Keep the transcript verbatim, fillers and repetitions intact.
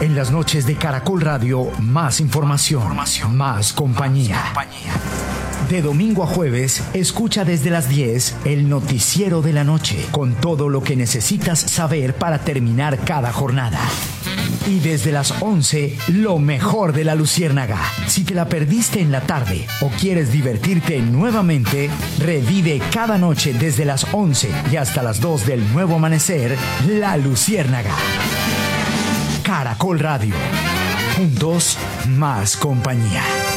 En las noches de Caracol Radio, más información, información más compañía. Más compañía. De domingo a jueves, escucha desde las diez el noticiero de la noche, con todo lo que necesitas saber para terminar cada jornada. Y desde las once, lo mejor de la Luciérnaga. Si te la perdiste en la tarde o quieres divertirte nuevamente, revive cada noche desde las once y hasta las dos del nuevo amanecer, La Luciérnaga. Caracol Radio. Juntos, más compañía.